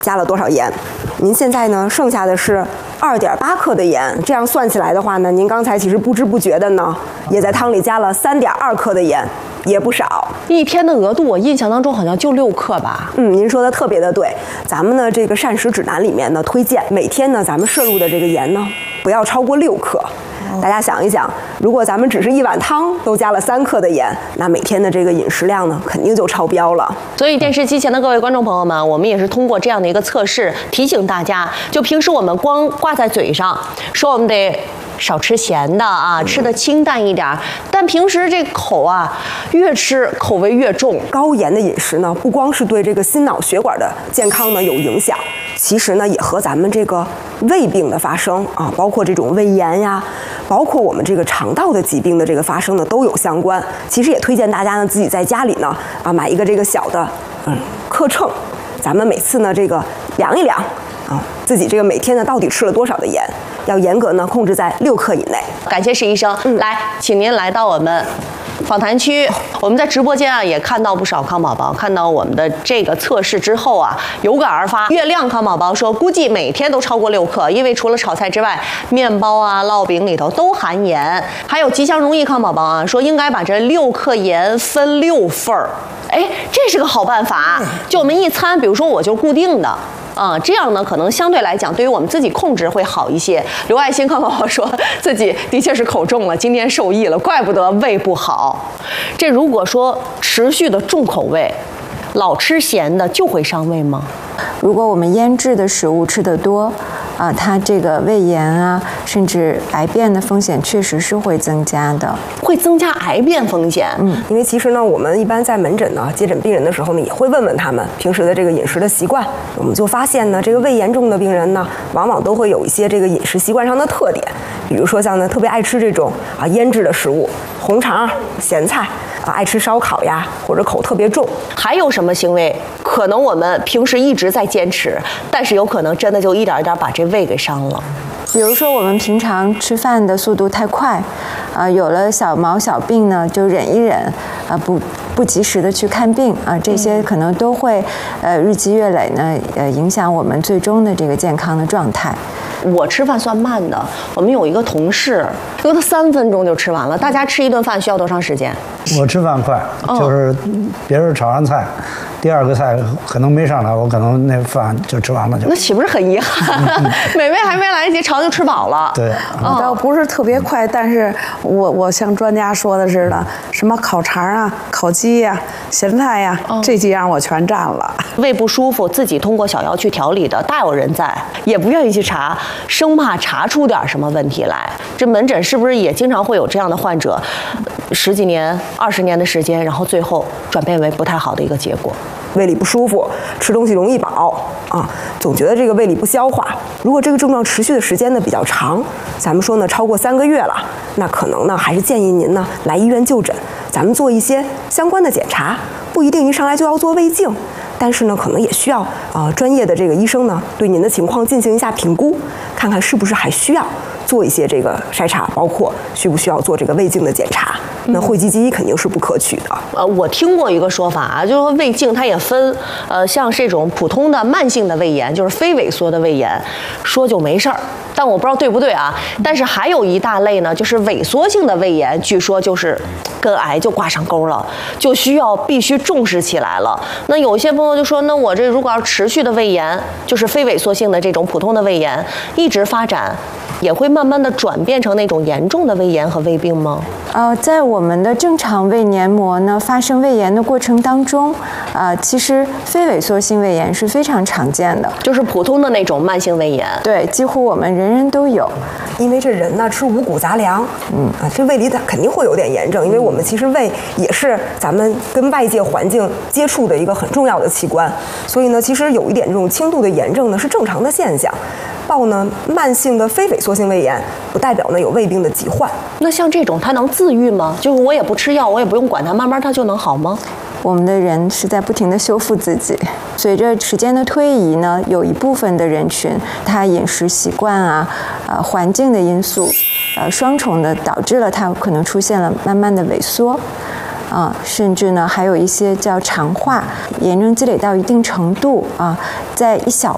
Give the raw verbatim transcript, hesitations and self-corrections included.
加了多少盐。您现在呢，剩下的是二点八克的盐，这样算起来的话呢，您刚才其实不知不觉的呢，也在汤里加了三点二克的盐，也不少。 一天的额度，我印象当中好像就六克吧。 嗯，您说的特别的对。咱们呢这个膳食指南里面呢推荐每天呢咱们摄入的这个盐呢不要超过六克。大家想一想，如果咱们只是一碗汤都加了三克的盐，那每天的这个饮食量呢，肯定就超标了。 所以电视机前的各位观众朋友们，我们也是通过这样的一个测试，提醒大家，就平时我们光挂在嘴上说我们得少吃咸的啊，吃的清淡一点，但平时这口啊，越吃口味越重。 高盐的饮食呢，不光是对这个心脑血管的健康呢有影响，其实呢也和咱们这个胃病的发生啊，包括这种胃炎呀，包括我们这个肠道的疾病的这个发生呢都有相关。其实也推荐大家呢自己在家里呢啊买一个这个小的嗯克秤，咱们每次呢这个量一量啊，自己这个每天呢到底吃了多少的盐，要严格呢控制在六克以内。 感谢石医生，嗯、来，请您来到我们访谈区。我们在直播间啊也看到不少康宝宝，看到我们的这个测试之后啊，有感而发。月亮康宝宝说，估计每天都超过六克，因为除了炒菜之外，面包啊、烙饼里头都含盐。还有吉祥如意康宝宝啊说，应该把这六克盐分六份儿。哎，这是个好办法。就我们一餐，比如说我就固定的。啊、嗯，这样呢，可能相对来讲，对于我们自己控制会好一些。刘爱新康宝宝说自己的确是口重了，今天受益了，怪不得胃不好。这如果说持续的重口味，老吃咸的就会伤胃吗？ 如果我们腌制的食物吃得多，啊，它这个胃炎啊，甚至癌变的风险确实是会增加的， 会增加癌变风险。 嗯，因为其实呢，我们一般在门诊呢接诊病人的时候呢，也会问问他们平时的这个饮食的习惯。我们就发现呢，这个胃炎重的病人呢，往往都会有一些这个饮食习惯上的特点，比如说像呢特别爱吃这种啊腌制的食物，红肠、咸菜。啊，爱吃烧烤呀，或者口特别重。 还有什么行为可能我们平时一直在坚持，但是有可能真的就一点一点把这胃给伤了？ 比如说我们平常吃饭的速度太快，啊、呃，有了小毛小病呢，就忍一忍，啊、呃，不不及时的去看病啊、呃，这些可能都会呃日积月累呢，呃影响我们最终的这个健康的状态。 我吃饭算慢的，我们有一个同事，因为他三分钟就吃完了。大家吃一顿饭需要多长时间？ 我吃饭快，就是别人炒完菜，第二个菜可能没上来，我可能那饭就吃完了就。 那岂不是很遗憾？美味还没来得及尝就吃饱了。 对， 我倒不是特别快，但是我我像专家说的似的，什么烤肠啊、烤鸡呀、咸菜呀，这几样我全占了。 胃不舒服，自己通过小药去调理的，大有人在，也不愿意去查，生怕查出点什么问题来。这门诊是不是也经常会有这样的患者，十几年、二十年的时间，然后最后转变为不太好的一个结果？ 胃里不舒服，吃东西容易饱啊，总觉得这个胃里不消化。如果这个症状持续的时间呢比较长，咱们说呢超过三个月了，那可能呢还是建议您呢来医院就诊，咱们做一些相关的检查，不一定一上来就要做胃镜，但是呢可能也需要啊、呃、专业的这个医生呢对您的情况进行一下评估，看看是不是还需要做一些这个筛查，包括需不需要做这个胃镜的检查。那讳疾忌医肯定是不可取的。 呃，我听过一个说法啊，就是说胃镜它也分，呃，像这种普通的慢性的胃炎，就是非萎缩的胃炎，说就没事儿。但我不知道对不对啊。但是还有一大类呢，就是萎缩性的胃炎，据说就是跟癌就挂上钩了，就需要必须重视起来了。那有些朋友就说，那我这如果要持续的胃炎，就是非萎缩性的这种普通的胃炎，一直发展，也会慢慢的转变成那种严重的胃炎和胃病吗？ 呃，在我们的正常胃黏膜呢发生胃炎的过程当中，啊、呃，其实非萎缩性胃炎是非常常见的， 就是普通的那种慢性胃炎。 对，几乎我们人人都有。 因为这人呢吃五谷杂粮，嗯啊，这胃里它肯定会有点炎症，因为我们其实胃也是咱们跟外界环境接触的一个很重要的器官，所以呢，其实有一点这种轻度的炎症呢是正常的现象。报呢慢性的非萎缩性胃炎，不代表呢有胃病的疾患。 那像这种它能自愈吗？就是我也不吃药，我也不用管它，慢慢它就能好吗？ 我们的人是在不停地修复自己。随着时间的推移呢，有一部分的人群，他饮食习惯啊、呃环境的因素，呃双重的导致了他可能出现了慢慢的萎缩。啊，甚至呢，还有一些叫肠化，炎症积累到一定程度啊，在一小